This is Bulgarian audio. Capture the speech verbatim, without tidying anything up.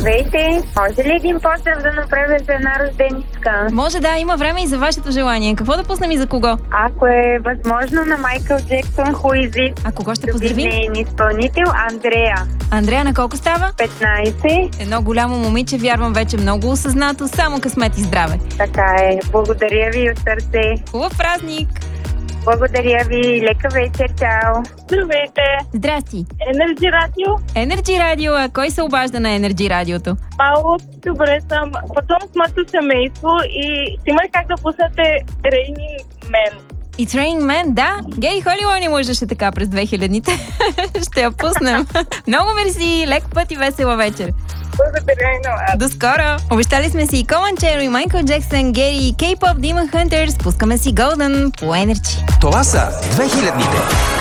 Здравейте! Може ли един поздрав да направя за една рожденица? Може, да, има време и за вашето желание. Какво да пуснем и за кого? Ако е възможно, на Майкъл Джексон, Хуизи. А кого ще поздравим? Любим изпълнител Андрея. Андрея на колко става? петнайсет. Едно голямо момиче, вярвам вече много осъзнато, само късмет и здраве. Така е. Благодаря ви от сърце. Хубав празник! Благодаря ви. Лека вечер. Чао. Здравейте! Здрасти! Енерджи Радио. Енерджи Радио, а кой се обажда на Енерджи Радиото? Ало, добре съм. Пътувам с моето семейство и си има как да пуснете Raining Man. It's Rain Man, да. Гей Холило ни лъжеше така през две хилядните. Ще я пуснем. Много мерси, лек път и весела вечер. Благодаря и на вас. До скоро! Обещали сме си и Команчеро, и Майкъл Джексън, Гери, и K-pop Demon Hunters. Пускаме си Golden по Energy. Това са две хилядните.